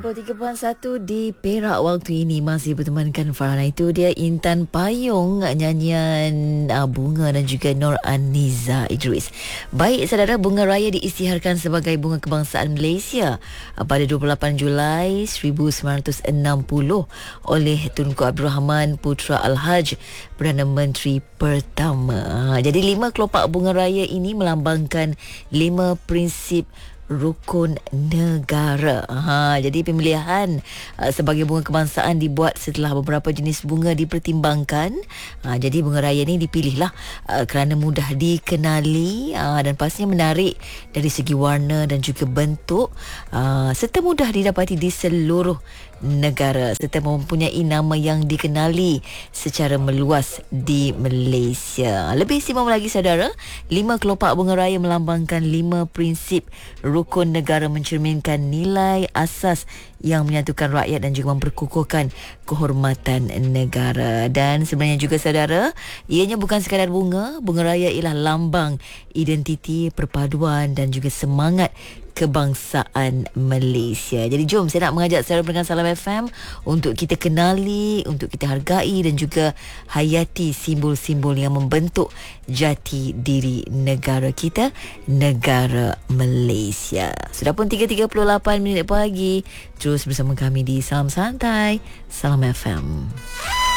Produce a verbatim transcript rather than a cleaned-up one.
puluh tiga perpuluhan satu di Perak waktu ini masih bertemankan Farhana. Itu dia Intan Payung, nyanyian uh, Bunga dan juga Nur Aniza Idris. Baik saudara, bunga raya diisytiharkan sebagai bunga kebangsaan Malaysia uh, pada dua puluh lapan Julai seribu sembilan ratus enam puluh oleh Tunku Abdul Rahman Putra Al-Haj, Perdana Menteri pertama. Uh, jadi lima kelopak bunga raya ini melambangkan lima prinsip rukun negara. Ha, jadi pemilihan uh, sebagai bunga kebangsaan dibuat setelah beberapa jenis bunga dipertimbangkan. Ha, jadi bunga raya ni dipilihlah uh, kerana mudah dikenali uh, dan pastinya menarik dari segi warna dan juga bentuk, uh, serta mudah didapati di seluruh negara serta mempunyai nama yang dikenali secara meluas di Malaysia. Lebih istimewa lagi saudara, lima kelopak bunga raya melambangkan lima prinsip rukun negara, mencerminkan nilai asas yang menyatukan rakyat dan juga memperkukuhkan kehormatan negara. Dan sebenarnya juga saudara, ianya bukan sekadar bunga. Bunga raya ialah lambang identiti, perpaduan dan juga semangat kebangsaan Malaysia. Jadi jom saya nak mengajak saudara dengan Salam F M untuk kita kenali, untuk kita hargai dan juga hayati simbol-simbol yang membentuk jati diri negara kita, negara Malaysia. Sudah pun tiga tiga puluh lapan minit pagi. Terus bersama kami di Salam Santai, Salam F M.